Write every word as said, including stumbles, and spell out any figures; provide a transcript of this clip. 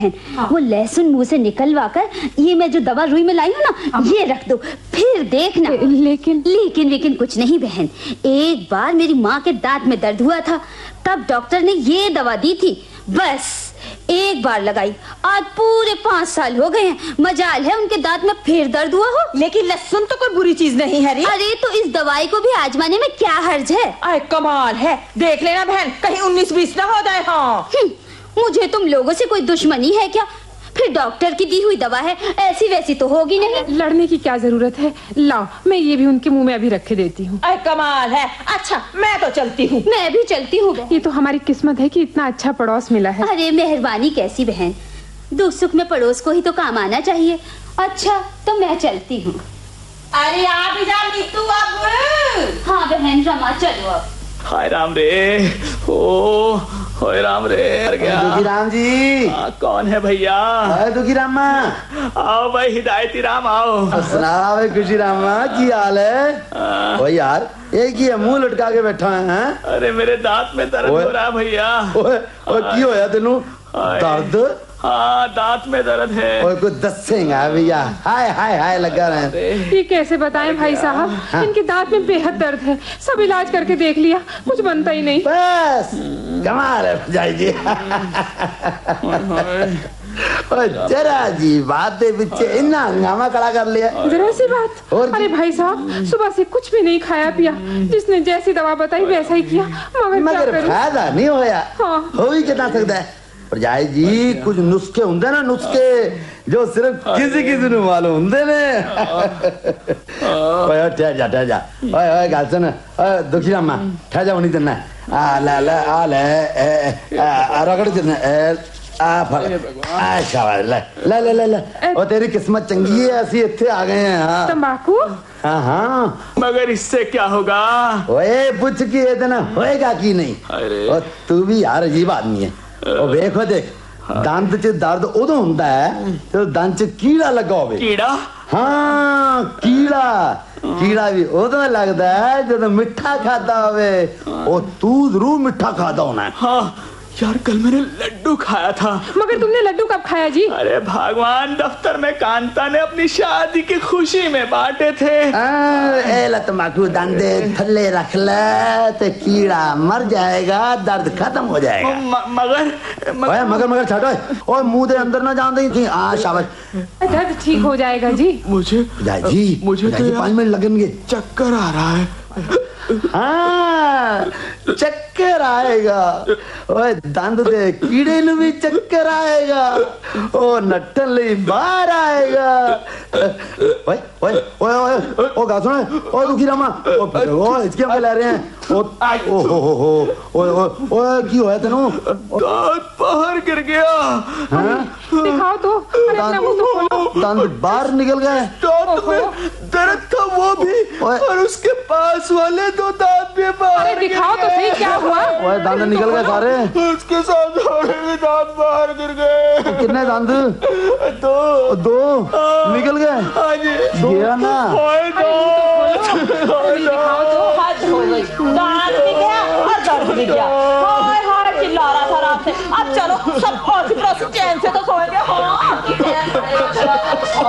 हाँ। वो लहसुन मुंह से निकलवा कर ये मैं जो दवा रुई में लाई हूँ ना, हाँ। ये रख दो, फिर देखना। लेकिन लेकिन लेकिन कुछ नहीं बहन। एक बार मेरी माँ के दांत में दर्द हुआ था, तब डॉक्टर ने ये दवा दी थी, बस एक बार लगाई, आज पूरे पाँच साल हो गए हैं। मजाल है उनके दांत में फिर दर्द हुआ हो। लेकिन लहसुन तो कोई बुरी चीज नहीं है री। अरे तो इस दवाई को भी आजमाने में क्या हर्ज है। अरे कमाल है, देख लेना बहन, कहीं उन्नीस बीस ना हो जाए। हाँ, मुझे तुम लोगों से कोई दुश्मनी है क्या? फिर डॉक्टर की दी हुई दवा है, ऐसी वैसी तो होगी नहीं। लड़ने की क्या जरूरत है, लाओ मैं ये भी उनके मुंह में अभी रख के देती हूँ। अरे कमाल है। अच्छा मैं तो चलती हूँ। मैं भी चलती हूँ। ये तो हमारी किस्मत है कि इतना अच्छा पड़ोस मिला है। अरे मेहरबानी कैसी बहन, दुख सुख में पड़ोस को ही तो काम आना चाहिए। अच्छा तो मैं चलती हूँ। अरे आप भी जा नीतू अब। हाँ बहन रमा, चलो अब। हाय राम रे, ओ हाय राम रे। दुखी राम जी। आ, कौन है भैया? हाय दुखी राम माँ। आओ भाई हिदायती राम आओ। सुना भाई खुशी राम माँ की हाल है? ओ यार एक ही मुंह लटका के बैठा है। अरे मेरे दांत में दर्द हो रहा है भैया। ओए ओए की होया तेनू? दर्द? हाँ दांत में दर्द है। ओए कुछ दसेगा भैया। हाय हाय हाय लगा रहे। ये कैसे बताएं भाई साहब, हाँ। इनके दांत में बेहद दर्द है, सब इलाज करके देख लिया, कुछ बनता ही नहीं। बस कमाल है भजाई जी। जरा जी बात पीछे इतना हंगामा खड़ा कर लिया। जरा सी बात। अरे भाई साहब सुबह से कुछ भी नहीं खाया पिया, जिसने जैसी दवा बताई वैसा ही किया, मगर, मगर फायदा नहीं होया। हाँ। हो ही कितना सकता है भरजाई जी, कुछ नुस्खे होंगे ना, नुस्खे जो सिर्फ किसी किसी को मालूम होंगे ने। ओए ठहर जा ठहर जा। ओए ओए गाल सुन, ओए दुखी रामा ठहर जा, नहीं देना। आ ले ले आ ले रगड़ देना। आ फल आ शाबाश, ले ले ले ले। और तेरी किस्मत चंगी है, ऐसी इत्थे आ गए हैं। तंबाकू? हाँ हाँ, मगर इससे क्या होगा? ओए पूछ के इतना होएगा कि नहीं। और तू भी यार अजीब आदमी है। ਉਹ ਵੇਖੋ ਦੇਖ, ਦੰਦ 'ਚ ਦਰਦ ਉਦੋਂ ਹੁੰਦਾ ਹੈ ਤੇ ਦੰਦ 'ਚ ਕੀੜਾ ਲੱਗਾ ਹੋਵੇ। ਕੀੜਾ? ਹਾਂ ਕੀੜਾ। ਕੀੜਾ ਵੀ ਉਦੋਂ ਲੱਗਦਾ ਹੈ ਜਦੋਂ ਮਿੱਠਾ ਖਾਦਾ ਹੋਵੇ। ਉਹ ਤੂੰ ਜ਼ਰੂਰ ਮਿੱਠਾ ਖਾਦਾ ਹੋਣਾ ਹੈ। हाँ यार कल मैंने लड्डू खाया था। मगर तुमने लड्डू कब खाया जी? अरे भगवान, दफ्तर में कांता ने अपनी शादी की खुशी में बांटे थे। ए तंबाकू दंदे थल्ले रख ले तो कीड़ा मर जाएगा, दर्द खत्म हो जाएगा। म, मगर मगर मगर, मगर छाटो और मुंह दे अंदर ना जान दे। आ शाबाश, दर्द ठीक हो जाएगा जी। मुझे जी मुझे तो पाँच मिनट लगेंगे। चक्कर आ रहा है। हाँ चक्कर आएगा। ओए दंद दे कीड़े नु भी चक्कर आएगा। ओ नट्टन ले बाहर आएगा। ओए ओए ओए ओए ओ गा सुन, ओ दुखी रामा, ओ ओ इसके हम ले रहे हैं। ओ ओ हो हो हो ओए ओए की होया तेनू? दांत बाहर गिर गया। हां दिखाओ तो। अरे अपना मुंह तो खोलो। दांत बाहर निकल गए। दांत में दर्द था वो भी, और उसके पास वाले दो दांत भी बाहर। अरे दिखाओ तो सही क्या हुआ? ओए दांत निकल गए सारे। उसके साथ सारे भी दांत बाहर गिर गए। कितने दांत? दो दो निकल गए। हाँ जी गया ना। दिखाओ तो। हद हो गई, दांत भी गया और दर्द भी गया। हाय हाय चिल्ला रहा था रात से। अब चलो सब और चैन से तो सोएंगे। हाँ